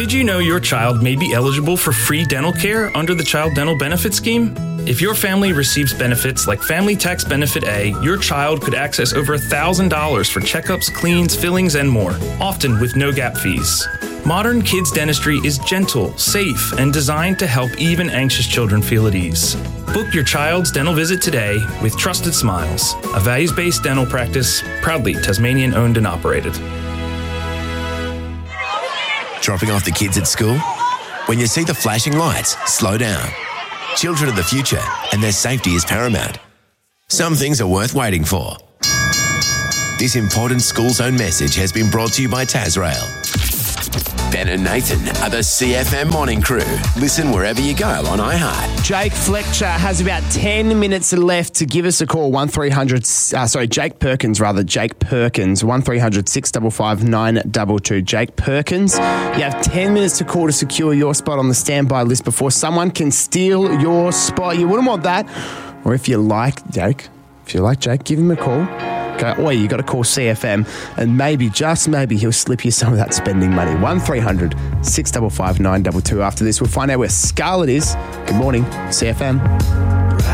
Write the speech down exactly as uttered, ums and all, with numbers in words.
Did you know your child may be eligible for free dental care under the Child Dental Benefit Scheme? If your family receives benefits like Family Tax Benefit A, your child could access over one thousand dollars for checkups, cleans, fillings, and more, often with no gap fees. Modern kids dentistry is gentle, safe, and designed to help even anxious children feel at ease. Book your child's dental visit today with Trusted Smiles, a values-based dental practice proudly Tasmanian owned and operated. Dropping off the kids at school? When you see the flashing lights, slow down. Children are the future, and their safety is paramount. Some things are worth waiting for. This important school zone message has been brought to you by Tasrail. Ben and Nathan are the C F M Morning Crew. Listen wherever you go on iHeart. Jake Fletcher has about ten minutes left to give us a call. one three hundred, uh, sorry, Jake Perkins, rather. Jake Perkins, one three hundred, six five five, nine two two. Jake Perkins, you have ten minutes to call to secure your spot on the standby list before someone can steal your spot. You wouldn't want that. Or if you like Jake, if you like Jake, give him a call. Go, oi, you got to call C F M and maybe, just maybe, he'll slip you some of that spending money. one three hundred, six five five, nine two two. After this, we'll find out where Scarlett is. Good morning, C F M.